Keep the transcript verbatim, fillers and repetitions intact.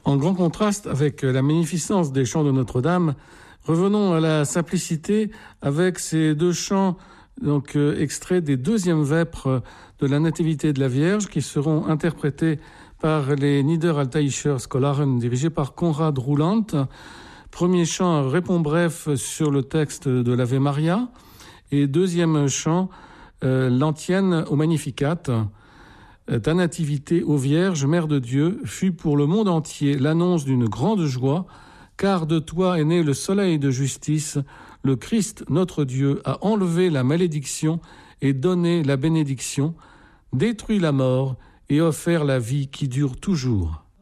En grand contraste avec la magnificence des chants de Notre-Dame, revenons à la simplicité avec ces deux chants donc, euh, extraits des deuxièmes vêpres de la Nativité de la Vierge qui seront interprétés par les Niederaltaischer Scholaren dirigés par Konrad Roulant. Premier chant répond bref sur le texte de l'Ave Maria et deuxième chant euh, l'antienne au Magnificat. Ta nativité, ô Vierge, Mère de Dieu, fut pour le monde entier l'annonce d'une grande joie, car de toi est né le soleil de justice. Le Christ, notre Dieu, a enlevé la malédiction et donné la bénédiction, détruit la mort et offert la vie qui dure toujours.